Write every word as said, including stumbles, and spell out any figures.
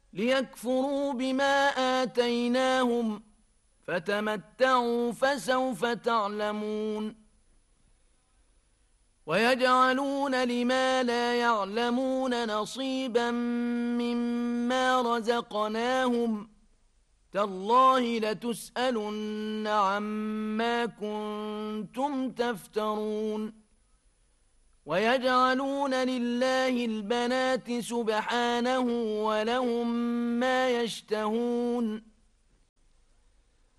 ليكفروا بما آتيناهم فتمتعوا فسوف تعلمون ويجعلون لما لا يعلمون نصيبا مما رزقناهم تالله لتسألن عما كنتم تفترون ويجعلون لله البنات سبحانه ولهم ما يشتهون